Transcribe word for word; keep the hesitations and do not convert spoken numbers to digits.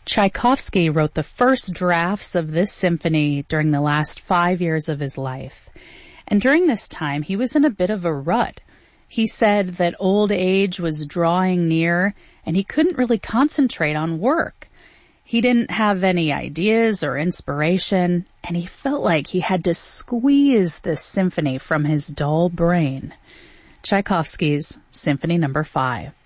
Tchaikovsky wrote the first drafts of this symphony during the last five years of his life. And during this time, he was in a bit of a rut. He said that old age was drawing near and he couldn't really concentrate on work. He didn't have any ideas or inspiration, and he felt like he had to squeeze this symphony from his dull brain. Tchaikovsky's Symphony Number Five.